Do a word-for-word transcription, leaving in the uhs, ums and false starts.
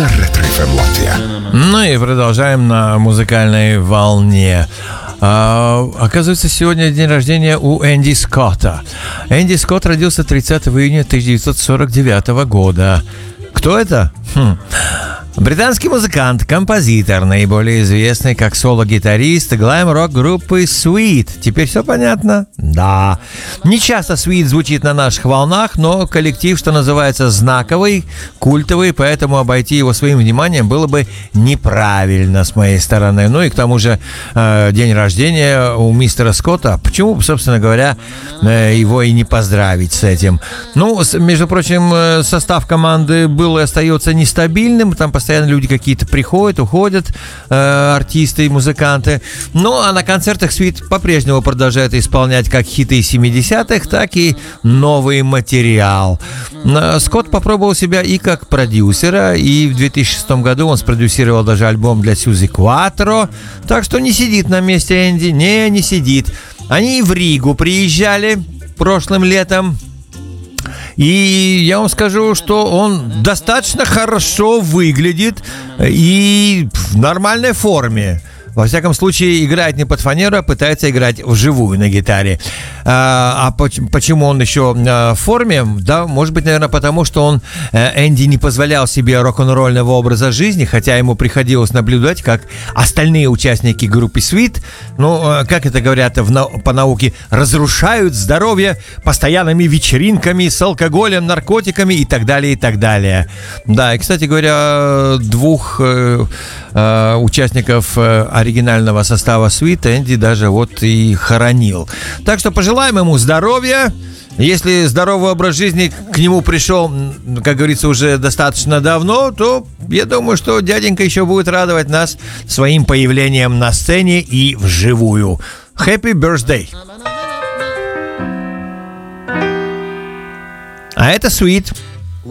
на Ретро эф эм Латвия. Ну и продолжаем на музыкальной волне. А, оказывается, сегодня день рождения у Энди Скотта. Энди Скотт родился тридцатого июня тысяча девятьсот сорок девятого года. Кто это? Хм. Британский музыкант, композитор, наиболее известный как соло-гитарист глайм-рок группы Sweet. Теперь все понятно? Да. Не часто Sweet звучит на наших волнах, но коллектив, что называется, знаковый, культовый, поэтому обойти его своим вниманием было бы неправильно с моей стороны. Ну и к тому же э, день рождения у мистера Скотта. Почему, собственно говоря, э, его и не поздравить с этим? Ну, с, между прочим, состав команды был и остается нестабильным, там постоянно люди какие-то приходят, уходят, э, артисты и музыканты. Ну, а на концертах Sweet по-прежнему продолжает исполнять как хиты семидесятых, так и новый материал. Скотт попробовал себя и как продюсера, и в две тысячи шестом году он спродюсировал даже альбом для Сьюзи Кватро, так что не сидит на месте Энди, не, не сидит. Они в Ригу приезжали прошлым летом. И я вам скажу, что он достаточно хорошо выглядит и в нормальной форме. Во всяком случае, играет не под фанеру, а пытается играть вживую на гитаре. А, а почему он еще в форме? Да, может быть, наверное, потому что он, Энди, не позволял себе рок-н-ролльного образа жизни, хотя ему приходилось наблюдать, как остальные участники группы Sweet, ну, как это говорят в, по науке, разрушают здоровье постоянными вечеринками с алкоголем, наркотиками и так далее, и так далее. Да, и, кстати говоря, двух э, э, участников оригинального состава Sweet Энди даже вот и хоронил. Так что пожелаем ему здоровья. Если здоровый образ жизни к нему пришел, как говорится, уже достаточно давно, то я думаю, что дяденька еще будет радовать нас своим появлением на сцене и вживую. Happy birthday! А это Sweet.